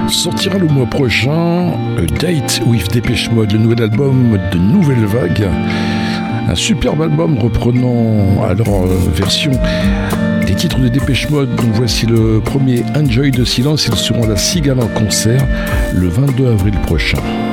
Sortira le mois prochain A Date with Dépêche Mode, le nouvel album de Nouvelle Vague. Un superbe album reprenant à leur version des titres de Dépêche Mode. Donc voici le premier Enjoy de Silence. Ils seront à la Cigale en concert le 22 avril prochain.